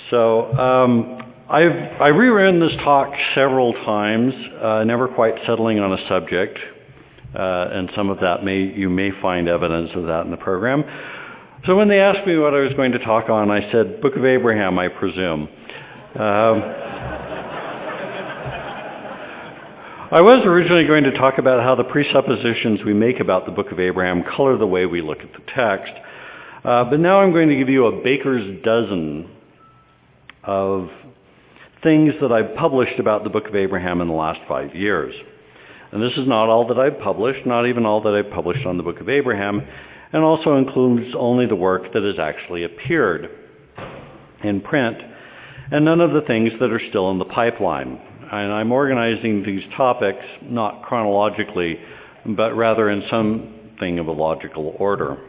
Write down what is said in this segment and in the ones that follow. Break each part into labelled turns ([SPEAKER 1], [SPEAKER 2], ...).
[SPEAKER 1] So I've rerun this talk several times, never quite settling on a subject, and some of that you may find evidence of that in the program. So when they asked me what I was going to talk on, I said, Book of Abraham, I presume. I was originally going to talk about how the presuppositions we make about the Book of Abraham color the way we look at the text. But now I'm going to give you a baker's dozen of things that I've published about the Book of Abraham in the last 5 years. And this is not all that I've published, not even all that I've published on the Book of Abraham, and also includes only the work that has actually appeared in print, and none of the things that are still in the pipeline. And I'm organizing these topics not chronologically, but rather in something of a logical order.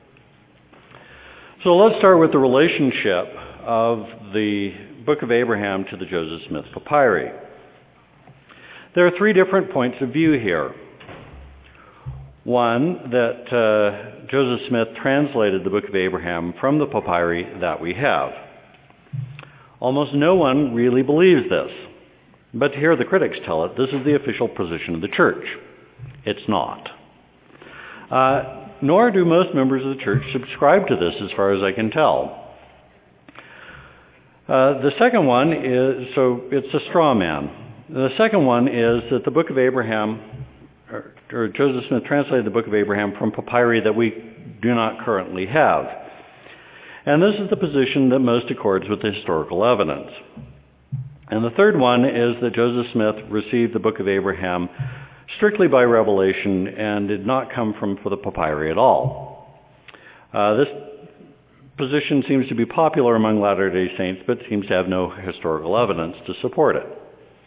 [SPEAKER 1] So let's start with the relationship of the Book of Abraham to the Joseph Smith Papyri. There are three different points of view here. One, that Joseph Smith translated the Book of Abraham from the papyri that we have. Almost no one really believes this. But here the critics tell it, this is the official position of the church. It's not. Nor do most members of the church subscribe to this, as far as I can tell. The second one is, so it's a straw man. The second one is that the Book of Abraham, or Joseph Smith translated the Book of Abraham from papyri that we do not currently have. And this is the position that most accords with the historical evidence. And the third one is that Joseph Smith received the Book of Abraham strictly by revelation and did not come from the papyri at all. This position seems to be popular among Latter-day Saints, but seems to have no historical evidence to support it.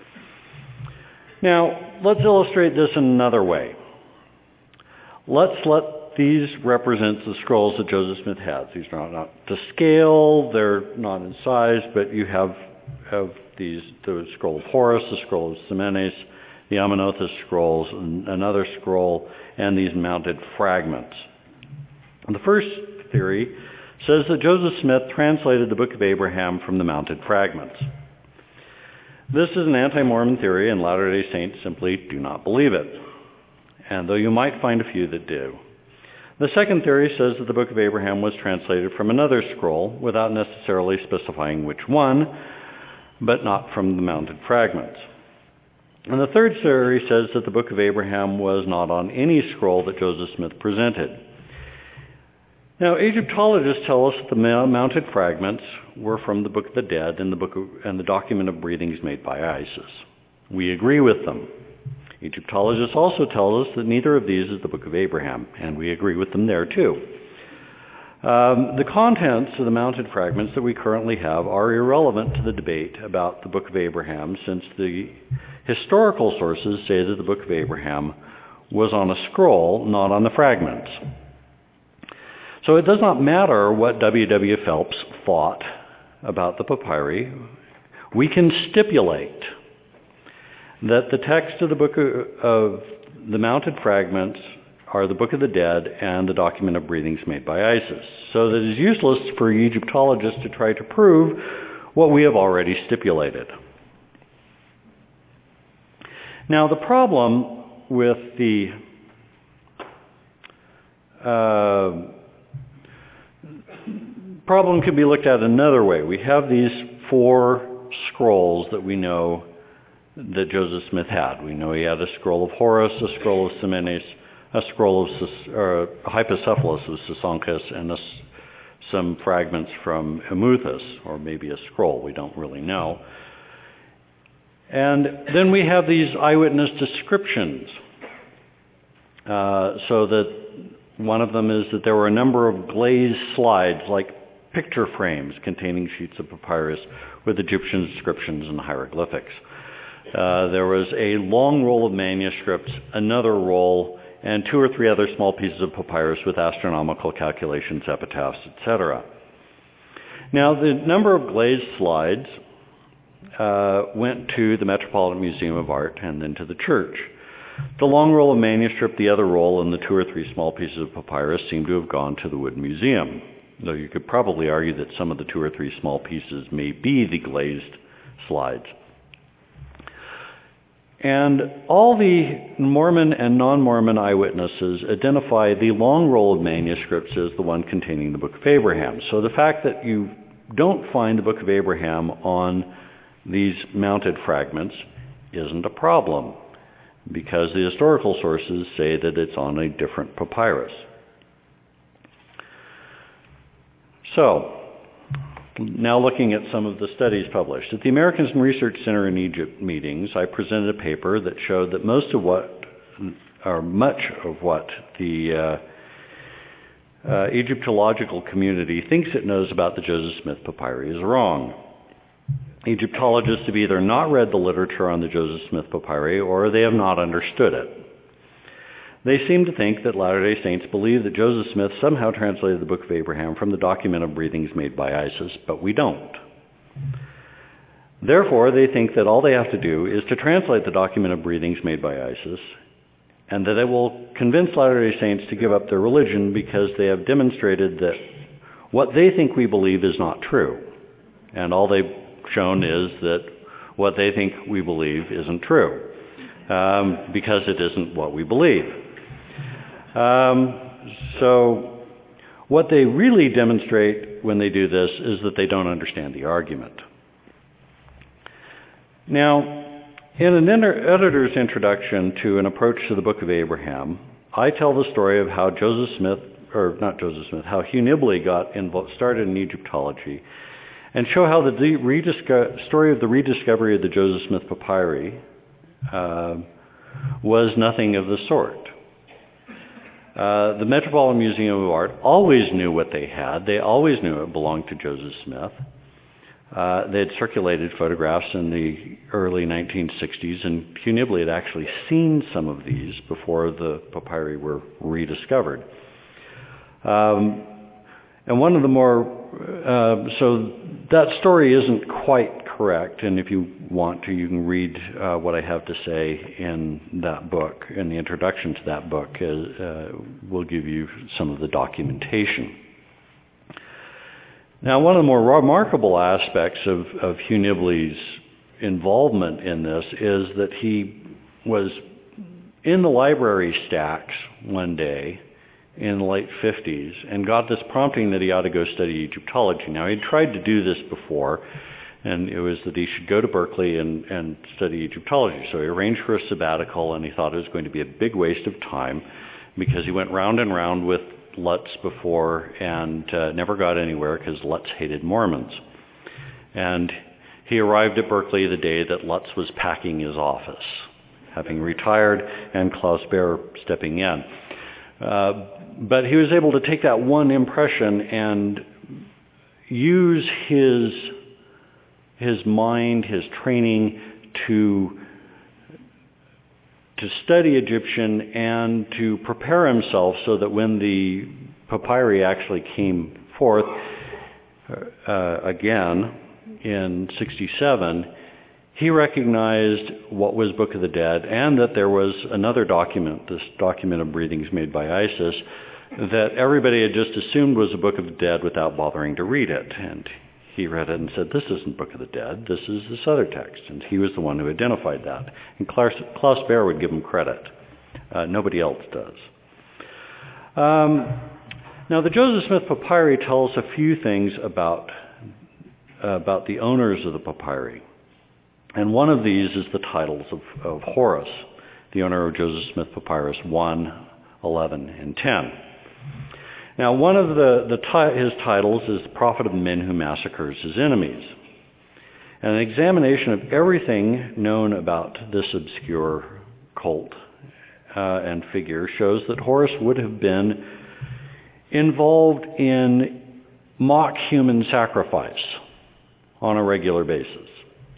[SPEAKER 1] Now, let's illustrate this in another way. Let's let these represent the scrolls that Joseph Smith had. These are not to scale, they're not in size, but you have the scroll of Horus, the scroll of Ximenes, the Amenothus scrolls, another scroll, and these mounted fragments. The first theory says that Joseph Smith translated the Book of Abraham from the mounted fragments. This is an anti-Mormon theory, and Latter-day Saints simply do not believe it, and though you might find a few that do. The second theory says that the Book of Abraham was translated from another scroll without necessarily specifying which one, but not from the mounted fragments. And the third theory says that the Book of Abraham was not on any scroll that Joseph Smith presented. Now, Egyptologists tell us that the mounted fragments were from the Book of the Dead and the document of breathings made by Isis. We agree with them. Egyptologists also tell us that neither of these is the Book of Abraham, and we agree with them there too. The contents of the mounted fragments that we currently have are irrelevant to the debate about the Book of Abraham, since the historical sources say that the Book of Abraham was on a scroll, not on the fragments. So it does not matter what W.W. Phelps thought about the papyri. We can stipulate that the text of the Book of the mounted fragments are the Book of the Dead and the document of breathings made by Isis. So that it is useless for Egyptologists to try to prove what we have already stipulated. Now, the problem with the problem can be looked at another way. We have these four scrolls that we know that Joseph Smith had. We know he had a scroll of Horus, a scroll of Ximenes, a scroll of Hypocephalus of Sesonchus, and some fragments from Emuthus, or maybe a scroll, we don't really know. And then we have these eyewitness descriptions, so that one of them is that there were a number of glazed slides, like picture frames containing sheets of papyrus with Egyptian inscriptions and hieroglyphics. There was a long roll of manuscripts, another roll, and 2 or 3 other small pieces of papyrus with astronomical calculations, epitaphs, etc. Now, the number of glazed slides went to the Metropolitan Museum of Art and then to the church. The long roll of manuscript, the other roll, and the 2 or 3 small pieces of papyrus seem to have gone to the Wood Museum. though you could probably argue that some of the 2 or 3 small pieces may be the glazed slides. And all the Mormon and non-Mormon eyewitnesses identify the long roll of manuscripts as the one containing the Book of Abraham. So the fact that you don't find the Book of Abraham on these mounted fragments isn't a problem, because the historical sources say that it's on a different papyrus. So, now looking at some of the studies published. At the Americans Research Center in Egypt meetings, I presented a paper that showed that much of what the Egyptological community thinks it knows about the Joseph Smith papyri is wrong. Egyptologists have either not read the literature on the Joseph Smith papyri or they have not understood it. They seem to think that Latter-day Saints believe that Joseph Smith somehow translated the Book of Abraham from the document of breathings made by Isis, but we don't. Therefore, they think that all they have to do is to translate the document of breathings made by Isis, and that it will convince Latter-day Saints to give up their religion because they have demonstrated that what they think we believe is not true. And all they've shown is that what they think we believe isn't true, because it isn't what we believe. So what they really demonstrate when they do this is that they don't understand the argument. Now, in an editor's introduction to An Approach to the Book of Abraham, I tell the story of how how Hugh Nibley got started in Egyptology, and show how the story of the rediscovery of the Joseph Smith papyri was nothing of the sort. The Metropolitan Museum of Art always knew what they had. They always knew it belonged to Joseph Smith. They had circulated photographs in the early 1960s, and Hugh Nibley had actually seen some of these before the papyri were rediscovered. And one of the more, so that story isn't quite correct, and if you want to, you can read what I have to say in that book, in the introduction to that book. We'll give you some of the documentation. Now, one of the more remarkable aspects of Hugh Nibley's involvement in this is that he was in the library stacks one day in the late 50s and got this prompting that he ought to go study Egyptology. Now, he'd tried to do this before, and it was that he should go to Berkeley and study Egyptology. So he arranged for a sabbatical, and he thought it was going to be a big waste of time because he went round and round with Lutz before and never got anywhere because Lutz hated Mormons. And he arrived at Berkeley the day that Lutz was packing his office, having retired, and Klaus Baer stepping in. But he was able to take that one impression and use his mind, his training to study Egyptian and to prepare himself so that when the papyri actually came forth again in 67, he recognized what was Book of the Dead and that there was another document, this document of breathings made by Isis, that everybody had just assumed was a Book of the Dead without bothering to read it. And he read it and said, this isn't Book of the Dead, this is this other text. And he was the one who identified that. And Klaus Baer would give him credit. Nobody else does. Now, the Joseph Smith papyri tells a few things about the owners of the papyri. And one of these is the titles of Horus, the owner of Joseph Smith Papyrus 1, 11, and 10. Now, one of his titles is the Prophet of Men Who Massacres His Enemies. And an examination of everything known about this obscure cult and figure shows that Horus would have been involved in mock human sacrifice on a regular basis.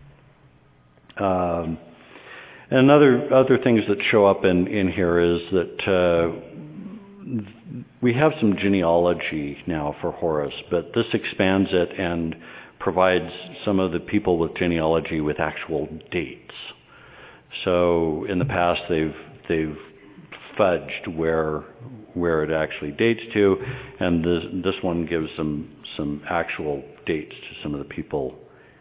[SPEAKER 1] And other things that show up in here is that we have some genealogy now for Horus, but this expands it and provides some of the people with genealogy with actual dates. So in the past, they've fudged where where it actually dates to, and this one gives some actual dates to some of the people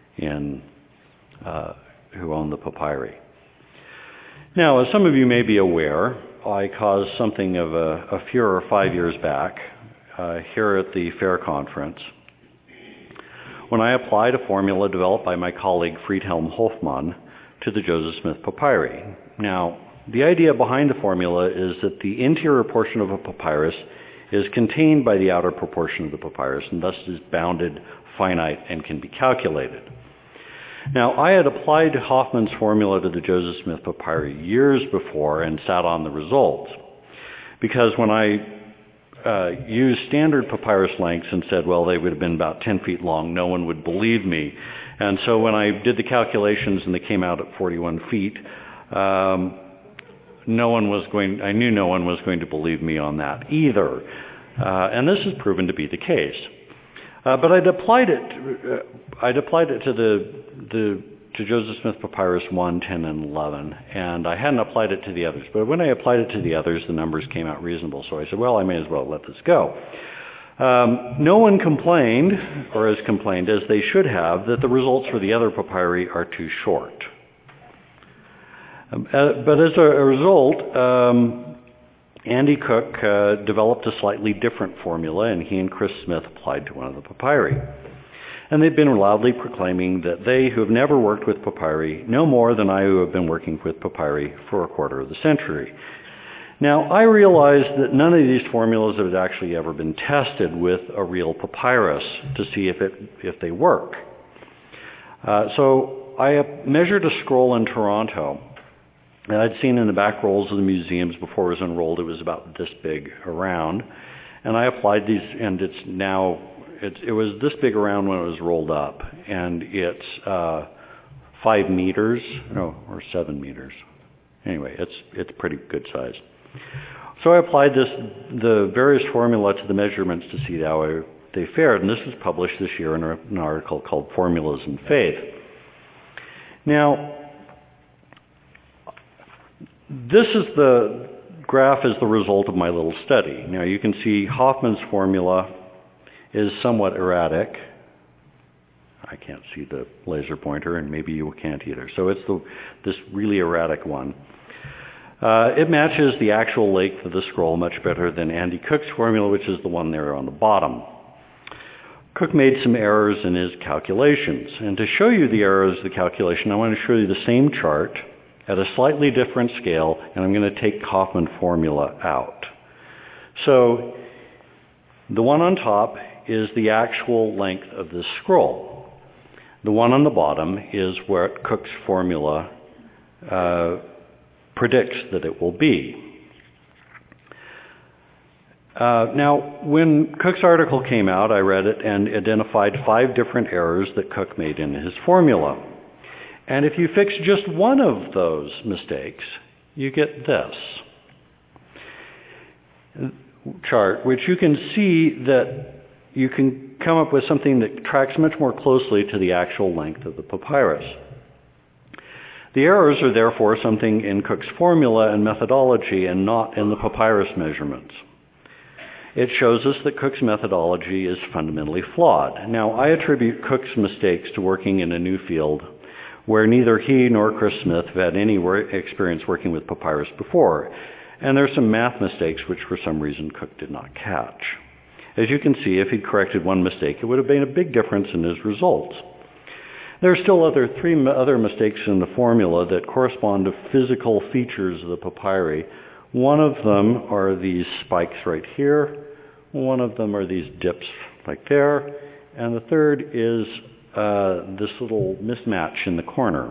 [SPEAKER 1] who own the papyri. Now, as some of you may be aware, I caused something of a furor 5 years back here at the FAIR conference when I applied a formula developed by my colleague Friedhelm Hofmann to the Joseph Smith papyri. Now, the idea behind the formula is that the interior portion of a papyrus is contained by the outer proportion of the papyrus and thus is bounded, finite, and can be calculated. Now, I had applied Hofmann's formula to the Joseph Smith papyri years before and sat on the results, because when I used standard papyrus lengths and said, well, they would have been about 10 feet long, no one would believe me. And so when I did the calculations and they came out at 41 feet, I knew no one was going to believe me on that either. And this has proven to be the case. But I'd applied it to Joseph Smith Papyrus 1, 10, and 11, and I hadn't applied it to the others. But when I applied it to the others, the numbers came out reasonable. So I said, well, I may as well let this go. No one complained, or has complained, as they should have, that the results for the other papyri are too short. But as a result, Andy Cook developed a slightly different formula, and he and Chris Smith applied to one of the papyri. And they've been loudly proclaiming that they, who have never worked with papyri, know more than I, who have been working with papyri for a quarter of the century. Now, I realized that none of these formulas had actually ever been tested with a real papyrus to see if they work. So I measured a scroll in Toronto that I'd seen in the back rolls of the museums before it was unrolled. It was about this big around. And I applied these, and it was this big around when it was rolled up. And it's 5 meters, or 7 meters. Anyway, it's pretty good size. So I applied the various formula to the measurements to see how they fared. And this was published this year in an article called Formulas in Faith. Now, this is the graph is the result of my little study. Now you can see Hofmann's formula is somewhat erratic. I can't see the laser pointer, and maybe you can't either. So it's this really erratic one. It matches the actual length of the scroll much better than Andy Cook's formula, which is the one there on the bottom. Cook made some errors in his calculations. And to show you the errors of the calculation, I want to show you the same chart at a slightly different scale, and I'm going to take Hofmann formula out. So the one on top is the actual length of this scroll. The one on the bottom is what Cook's formula predicts that it will be. Now, when Cook's article came out, I read it and identified 5 different errors that Cook made in his formula. And if you fix just one of those mistakes, you get this chart, which you can see that you can come up with something that tracks much more closely to the actual length of the papyrus. The errors are therefore something in Cook's formula and methodology and not in the papyrus measurements. It shows us that Cook's methodology is fundamentally flawed. Now, I attribute Cook's mistakes to working in a new field where neither he nor Chris Smith have had any experience working with papyrus before. And there are some math mistakes which for some reason Cook did not catch. As you can see, if he'd corrected one mistake, it would have made a big difference in his results. There are still 3 other mistakes in the formula that correspond to physical features of the papyri. One of them are these spikes right here. One of them are these dips like there. And the third is this little mismatch in the corner.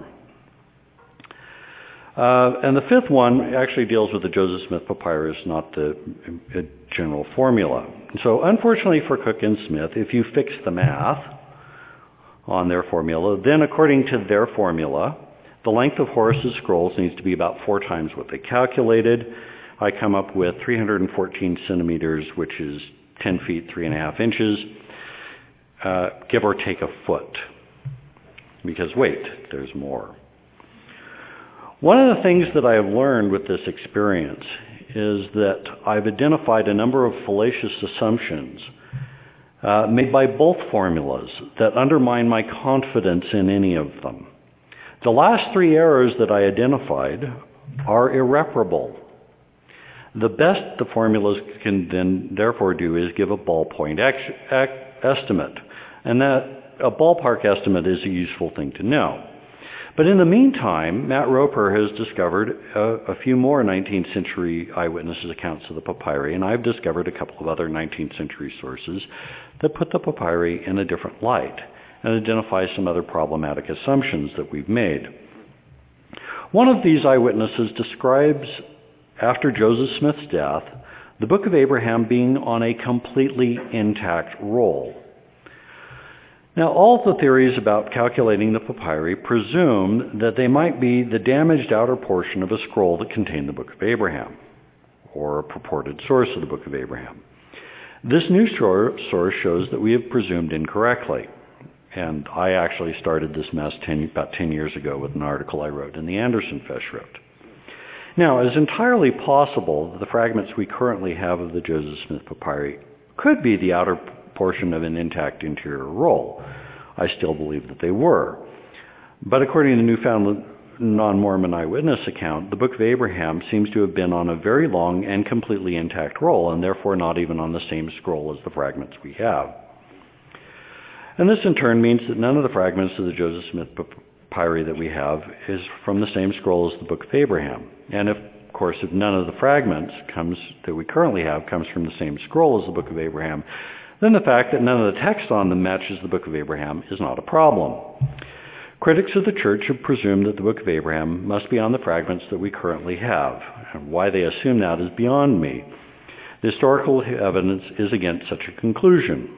[SPEAKER 1] And the 5th one actually deals with the Joseph Smith papyrus, not the general formula. So unfortunately for Cook and Smith, if you fix the math on their formula, then according to their formula, the length of Horus's scrolls needs to be about 4 times what they calculated. I come up with 314 centimeters, which is 10 feet, 3.5 inches, give or take a foot. Because wait, there's more. One of the things that I have learned with this experience is that I've identified a number of fallacious assumptions made by both formulas that undermine my confidence in any of them. The last three errors that I identified are irreparable. The best the formulas can then therefore do is give a ballpoint estimate, and that a ballpark estimate is a useful thing to know. But in the meantime, Matt Roper has discovered a few more 19th century eyewitnesses' accounts of the papyri, and I've discovered a couple of other 19th century sources that put the papyri in a different light and identify some other problematic assumptions that we've made. One of these eyewitnesses describes, after Joseph Smith's death, the Book of Abraham being on a completely intact roll. Now, all the theories about calculating the papyri presume that they might be the damaged outer portion of a scroll that contained the Book of Abraham, or a purported source of the Book of Abraham. This new source shows that we have presumed incorrectly. And I actually started this mess about 10 years ago with an article I wrote in the Anderson Festschrift. Now, it is entirely possible that the fragments we currently have of the Joseph Smith papyri could be the outer portion of an intact interior roll. I still believe that they were. But according to the newfound non-Mormon eyewitness account, the Book of Abraham seems to have been on a very long and completely intact roll, and therefore not even on the same scroll as the fragments we have. And this in turn means that none of the fragments of the Joseph Smith papyri that we have is from the same scroll as the Book of Abraham. And of course, if none of the fragments that we currently have comes from the same scroll as the Book of Abraham, then the fact that none of the text on them matches the Book of Abraham is not a problem. Critics of the church have presumed that the Book of Abraham must be on the fragments that we currently have. And why they assume that is beyond me. The historical evidence is against such a conclusion.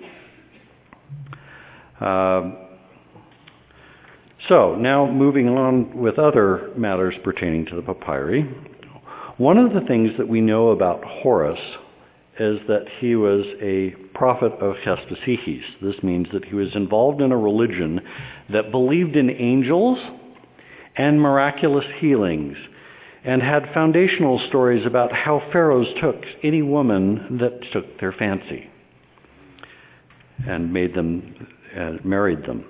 [SPEAKER 1] So now moving on with other matters pertaining to the papyri. One of the things that we know about Horus is that he was a prophet of Hespesihes. This means that he was involved in a religion that believed in angels and miraculous healings and had foundational stories about how pharaohs took any woman that took their fancy and made them married them.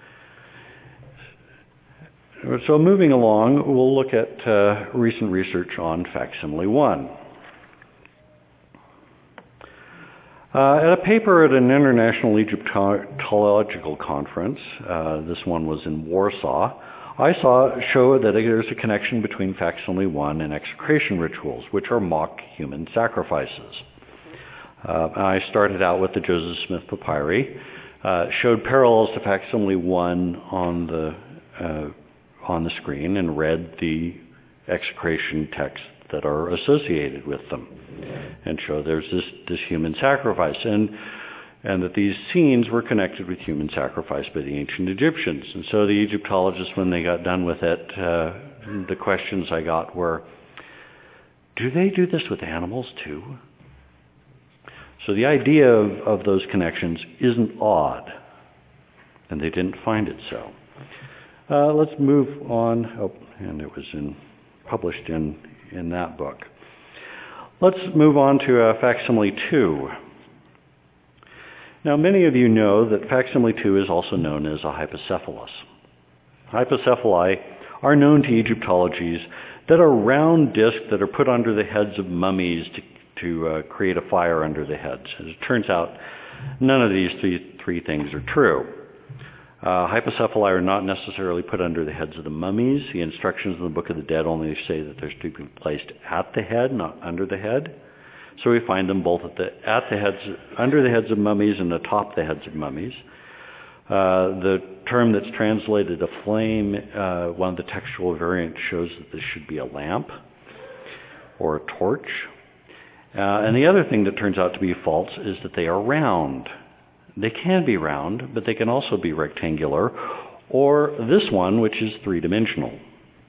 [SPEAKER 1] So moving along, we'll look at recent research on Facsimile 1. At a paper at an international Egyptological conference, this one was in Warsaw, I show that there's a connection between Facsimile 1 and execration rituals, which are mock human sacrifices. I started out with the Joseph Smith papyri, showed parallels to Facsimile 1 on the screen, and read the execration texts that are associated with them, and show there's this human sacrifice, and that these scenes were connected with human sacrifice by the ancient Egyptians. And so the Egyptologists, when they got done with it, the questions I got were, do they do this with animals too? So the idea of those connections isn't odd, and they didn't find it so. Let's move on. Oh, and it was published in that book. Let's move on to Facsimile 2. Now, many of you know that Facsimile 2 is also known as a hypocephalus. Hypocephali are known to Egyptologies that are round discs that are put under the heads of mummies to create a fire under the heads. As it turns out, none of these three things are true. Hypocephali are not necessarily put under the heads of the mummies. The instructions in the Book of the Dead only say that they're to be placed at the head, not under the head. So we find them both under the heads of mummies and atop the heads of mummies. The term that's translated a flame, one of the textual variants shows that this should be a lamp or a torch. And the other thing that turns out to be false is that they are round. They can be round, but they can also be rectangular, or this one, which is three-dimensional.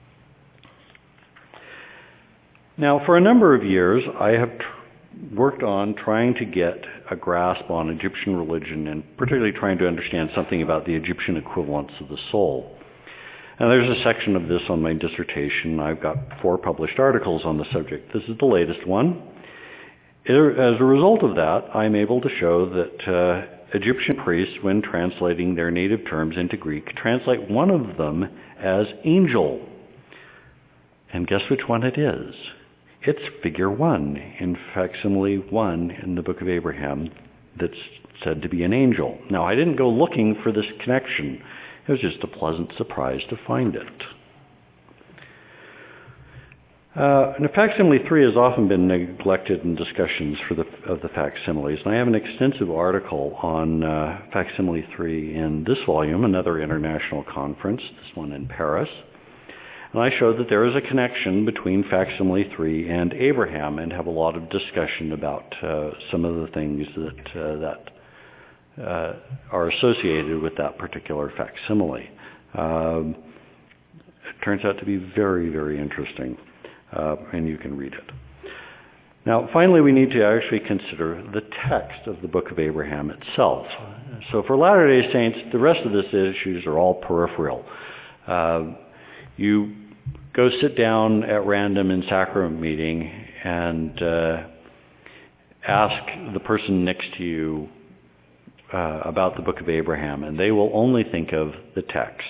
[SPEAKER 1] Now, for a number of years, I have worked on trying to get a grasp on Egyptian religion, and particularly trying to understand something about the Egyptian equivalents of the soul. And there's a section of this on my dissertation. I've got 4 published articles on the subject. This is the latest one. As a result of that, I'm able to show that Egyptian priests, when translating their native terms into Greek, translate one of them as angel. And guess which one it is? It's figure 1 in facsimile 1 in the Book of Abraham that's said to be an angel. Now, I didn't go looking for this connection. It was just a pleasant surprise to find it. Facsimile 3 has often been neglected in discussions of the facsimiles, and I have an extensive article on facsimile 3 in this volume, another international conference, this one in Paris. And I showed that there is a connection between facsimile 3 and Abraham, and have a lot of discussion about some of the things that are associated with that particular facsimile. It turns out to be very, very interesting, and you can read it. Now, finally, we need to actually consider the text of the Book of Abraham itself. So for Latter-day Saints, the rest of these issues are all peripheral. You go sit down at random in sacrament meeting and ask the person next to you about the Book of Abraham, and they will only think of the text.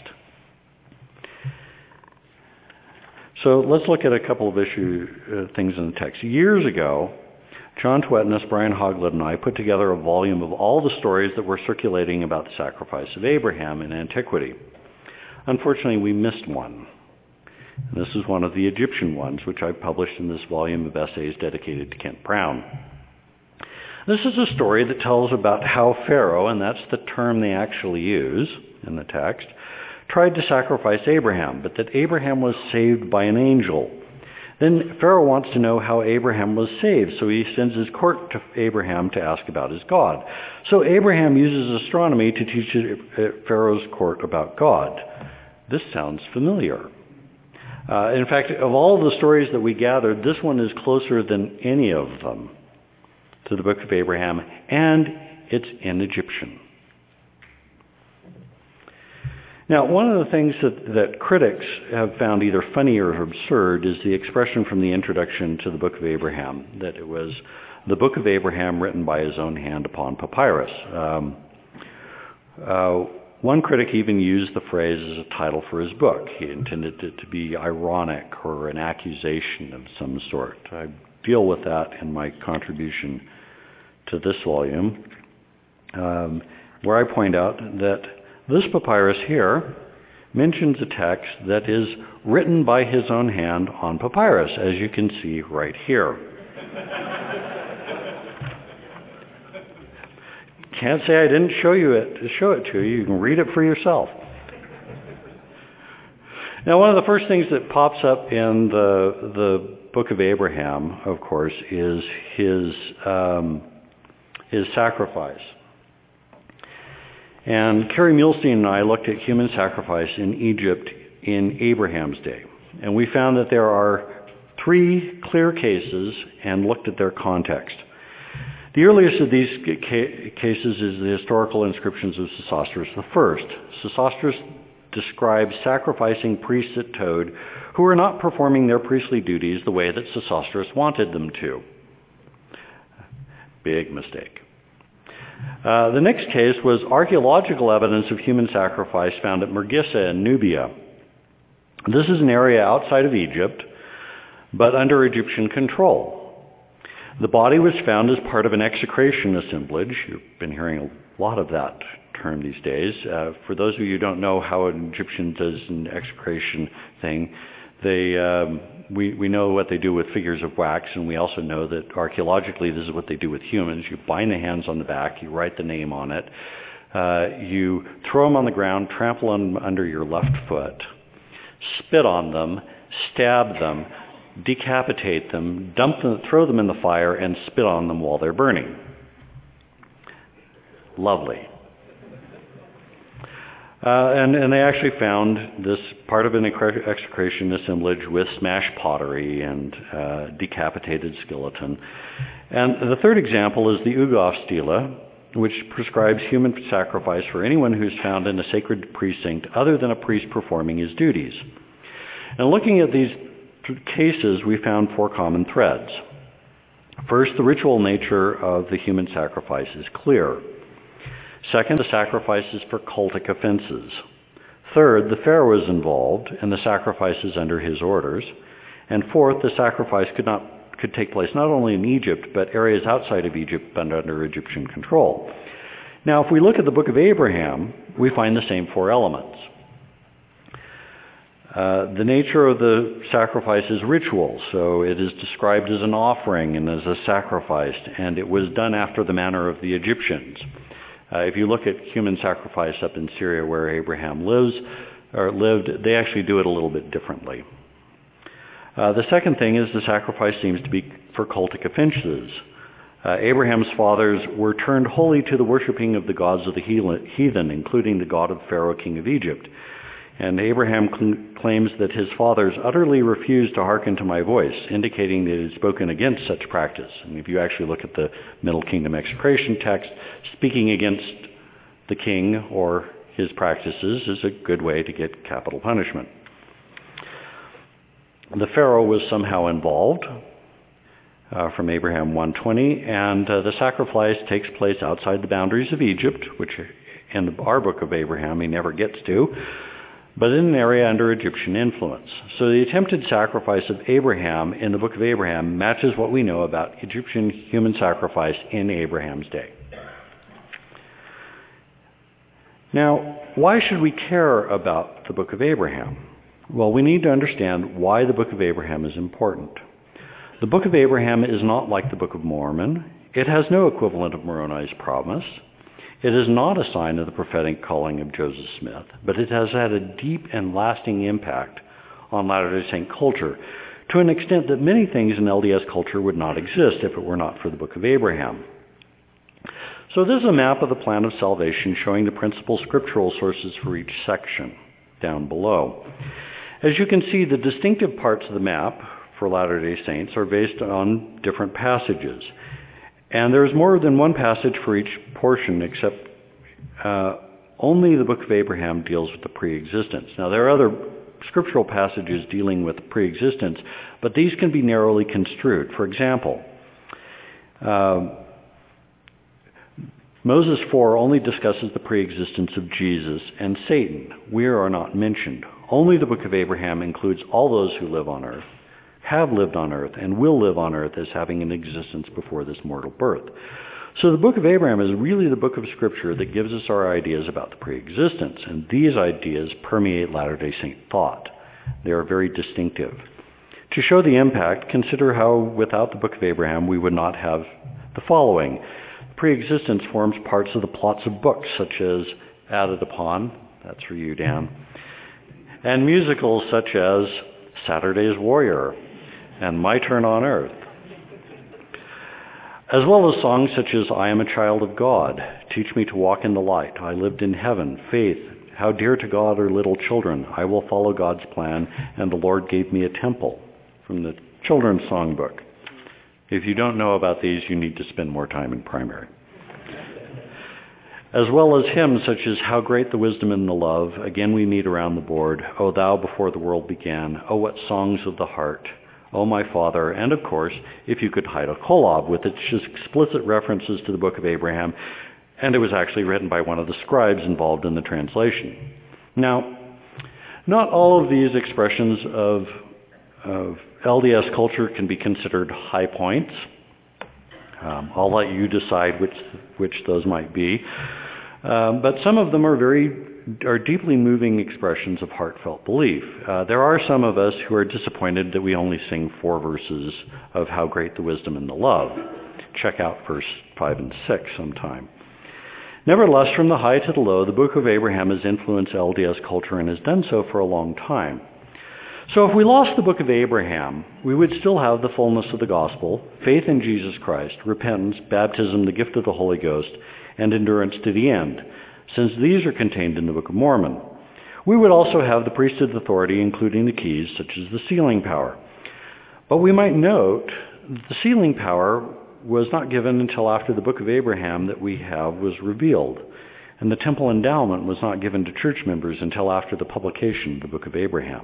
[SPEAKER 1] So let's look at a couple of things in the text. Years ago, John Twetinus, Brian Hoglund, and I put together a volume of all the stories that were circulating about the sacrifice of Abraham in antiquity. Unfortunately, we missed one. And this is one of the Egyptian ones, which I published in this volume of essays dedicated to Kent Brown. This is a story that tells about how Pharaoh, and that's the term they actually use in the text, tried to sacrifice Abraham, but that Abraham was saved by an angel. Then Pharaoh wants to know how Abraham was saved, so he sends his court to Abraham to ask about his God. So Abraham uses astronomy to teach Pharaoh's court about God. This sounds familiar. In fact, of all the stories that we gathered, this one is closer than any of them to the Book of Abraham, and it's in Egyptian. Now, one of the things that critics have found either funny or absurd is the expression from the introduction to the Book of Abraham, that it was the Book of Abraham written by his own hand upon papyrus. One critic even used the phrase as a title for his book. He intended it to be ironic or an accusation of some sort. I deal with that in my contribution to this volume, where I point out that this papyrus here mentions a text that is written by his own hand on papyrus, as you can see right here. Can't say I didn't show it to you. You can read it for yourself. Now, one of the first things that pops up in the Book of Abraham, of course, is his sacrifice. And Kerry Muhlstein and I looked at human sacrifice in Egypt in Abraham's day. And we found that there are 3 clear cases and looked at their context. The earliest of these cases is the historical inscriptions of Sesostris I. Sesostris describes sacrificing priests at Tod who were not performing their priestly duties the way that Sesostris wanted them to. Big mistake. The next case was archaeological evidence of human sacrifice found at Mergissa in Nubia. This is an area outside of Egypt, but under Egyptian control. The body was found as part of an execration assemblage. You've been hearing a lot of that term these days. For those of you who don't know how an Egyptian does an execration thing, we know what they do with figures of wax, and we also know that archaeologically this is what they do with humans. You bind the hands on the back, you write the name on it, you throw them on the ground, trample them under your left foot, spit on them, stab them, decapitate them, throw them in the fire, and spit on them while they're burning. Lovely. And they actually found this part of an execration assemblage with smashed pottery and decapitated skeleton. And the third example is the Ugaf stela which prescribes human sacrifice for anyone who is found in a sacred precinct other than a priest performing his duties. And looking at these cases, we found 4 common threads. First, the ritual nature of the human sacrifice is clear. Second, the sacrifice is for cultic offenses. Third, the Pharaoh is involved, and the sacrifice is under his orders. And fourth, the sacrifice could take place not only in Egypt, but areas outside of Egypt but under Egyptian control. Now, if we look at the book of Abraham, we find the same 4 elements. The nature of the sacrifice is ritual, so it is described as an offering and as a sacrifice, and it was done after the manner of the Egyptians. If you look at human sacrifice up in Syria where Abraham lived, they actually do it a little bit differently. The second thing is the sacrifice seems to be for cultic offenses. Abraham's fathers were turned wholly to the worshiping of the gods of the heathen, including the god of Pharaoh, king of Egypt. And Abraham claims that his fathers utterly refused to hearken to my voice, indicating that he had spoken against such practice. And if you actually look at the Middle Kingdom execration text, speaking against the king or his practices is a good way to get capital punishment. The Pharaoh was somehow involved from Abraham 1:20, and the sacrifice takes place outside the boundaries of Egypt, which in our book of Abraham he never gets to, but in an area under Egyptian influence. So the attempted sacrifice of Abraham in the book of Abraham matches what we know about Egyptian human sacrifice in Abraham's day. Now, why should we care about the book of Abraham? Well, we need to understand why the book of Abraham is important. The book of Abraham is not like the Book of Mormon. It has no equivalent of Moroni's promise. It is not a sign of the prophetic calling of Joseph Smith, but it has had a deep and lasting impact on Latter-day Saint culture, to an extent that many things in LDS culture would not exist if it were not for the book of Abraham. So this is a map of the plan of salvation showing the principal scriptural sources for each section down below. As you can see, the distinctive parts of the map for Latter-day Saints are based on different passages. And there is more than one passage for each portion, except only the book of Abraham deals with the pre-existence. Now, there are other scriptural passages dealing with pre-existence, but these can be narrowly construed. For example, Moses 4 only discusses the pre-existence of Jesus and Satan. We are not mentioned. Only the book of Abraham includes all those who live on earth, have lived on earth, and will live on earth as having an existence before this mortal birth. So the book of Abraham is really the book of Scripture that gives us our ideas about the pre-existence, and these ideas permeate Latter-day Saint thought. They are very distinctive. To show the impact, consider how without the book of Abraham we would not have the following. Pre-existence forms parts of the plots of books, such as Added Upon, that's for you, Dan, and musicals such as Saturday's Warrior and My Turn on Earth, as well as songs such as I Am a Child of God, Teach Me to Walk in the Light, I Lived in Heaven, Faith, How Dear to God Are Little Children, I Will Follow God's Plan, and The Lord Gave Me a Temple, from the Children's Songbook. If you don't know about these, you need to spend more time in primary. As well as hymns such as How Great the Wisdom and the Love, Again We Meet Around the Board, O Thou Before the World Began, O What Songs of the Heart, O My Father, and of course, If You Could Hide a Kolob, with its explicit references to the book of Abraham, and it was actually written by one of the scribes involved in the translation. Now, not all of these expressions of LDS culture can be considered high points. I'll let you decide which those might be. But some of them are deeply moving expressions of heartfelt belief. There are some of us who are disappointed that we only sing 4 verses of How Great the Wisdom and the Love. Check out verse 5 and 6 sometime. Nevertheless, from the high to the low, the book of Abraham has influenced LDS culture and has done so for a long time. So if we lost the book of Abraham, we would still have the fullness of the gospel, faith in Jesus Christ, repentance, baptism, the gift of the Holy Ghost, and endurance to the end, since these are contained in the Book of Mormon. We would also have the priesthood authority, including the keys, such as the sealing power. But we might note that the sealing power was not given until after the Book of Abraham that we have was revealed. And the temple endowment was not given to church members until after the publication of the Book of Abraham.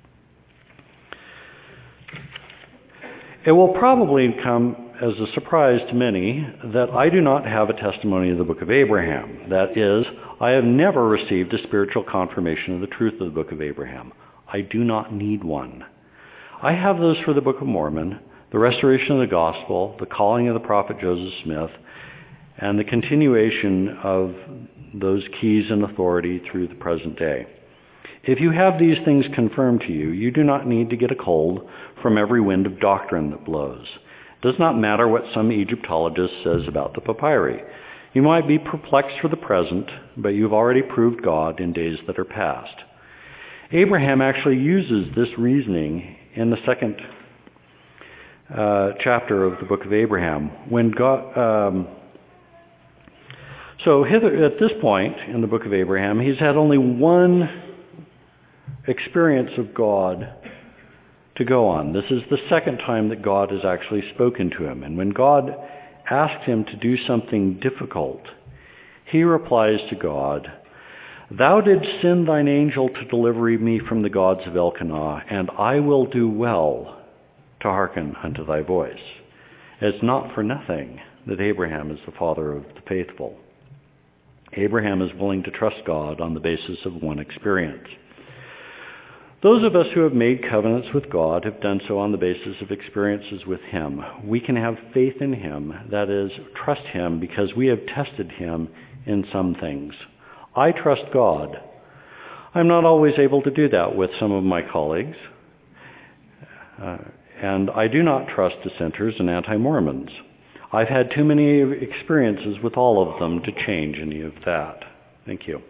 [SPEAKER 1] It will probably come as a surprise to many that I do not have a testimony of the Book of Abraham. That is, I have never received a spiritual confirmation of the truth of the Book of Abraham. I do not need one. I have those for the Book of Mormon, the restoration of the gospel, the calling of the prophet Joseph Smith, and the continuation of those keys and authority through the present day. If you have these things confirmed to you, you do not need to get a cold from every wind of doctrine that blows. It does not matter what some Egyptologist says about the papyri. You might be perplexed for the present, but you've already proved God in days that are past. Abraham actually uses this reasoning in the second chapter of the book of Abraham. When God, at this point in the book of Abraham, he's had only one experience of God to go on. This is the second time that God has actually spoken to him. And when God asked him to do something difficult, he replies to God, "Thou didst send thine angel to deliver me from the gods of Elkanah, and I will do well to hearken unto thy voice." It's not for nothing that Abraham is the father of the faithful. Abraham is willing to trust God on the basis of one experience. Those of us who have made covenants with God have done so on the basis of experiences with him. We can have faith in him, that is, trust him because we have tested him in some things. I trust God. I'm not always able to do that with some of my colleagues. And I do not trust dissenters and anti-Mormons. I've had too many experiences with all of them to change any of that. Thank you.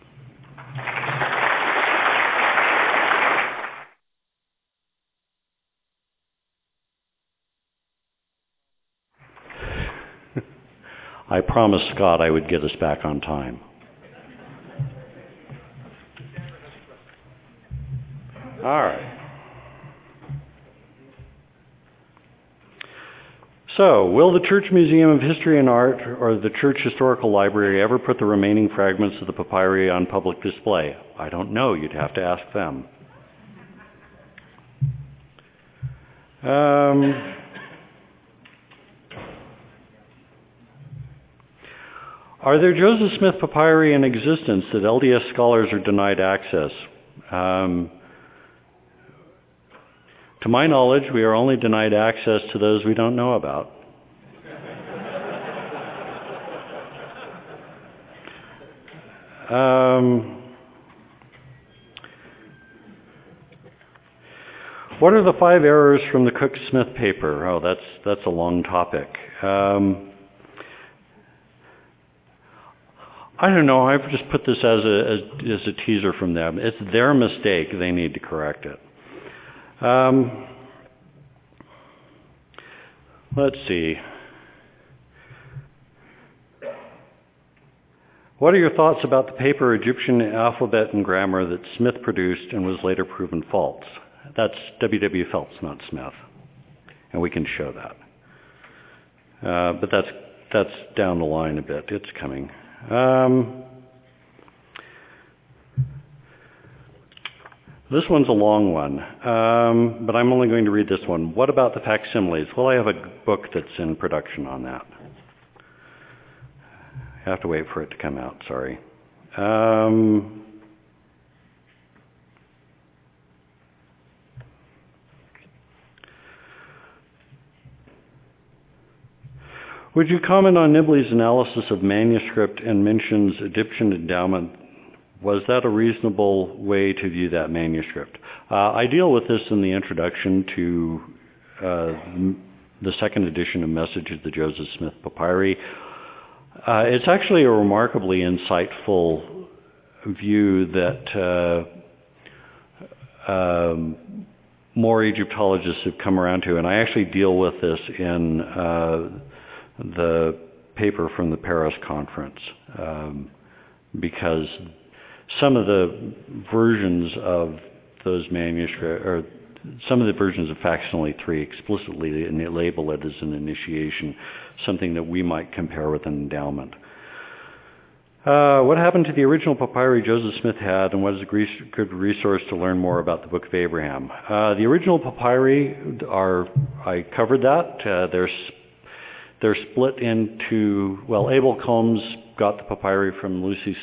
[SPEAKER 1] I promised Scott I would get us back on time. All right. So, will the Church Museum of History and Art or the Church Historical Library ever put the remaining fragments of the papyri on public display? I don't know. You'd have to ask them. Are there Joseph Smith papyri in existence that LDS scholars are denied access? To my knowledge, we are only denied access to those we don't know about. What are the 5 errors from the Cook-Smith paper? Oh, that's a long topic. I don't know. I've just put this as a teaser from them. It's their mistake. They need to correct it. Let's see. What are your thoughts about the paper Egyptian Alphabet and Grammar that Smith produced and was later proven false? That's W.W. Phelps, not Smith. And we can show that. But that's down the line a bit. It's coming. This one's a long one, but I'm only going to read this one. What about the facsimiles? Well, I have a book that's in production on that. I have to wait for it to come out, sorry. Would you comment on Nibley's analysis of manuscript and mentions Egyptian endowment? Was that a reasonable way to view that manuscript? I deal with this in the introduction to the second edition of Message of the Joseph Smith Papyri. It's actually a remarkably insightful view that more Egyptologists have come around to, and I actually deal with this in the paper from the Paris conference, because some of the versions of those manuscripts, or some of the versions of Facsimile 3 explicitly label it as an initiation, something that we might compare with an endowment. What happened to the original papyri Joseph Smith had, and what is a good resource to learn more about the Book of Abraham? The original papyri I covered that. They're split into, well, Abel Combs got the papyri from Lucy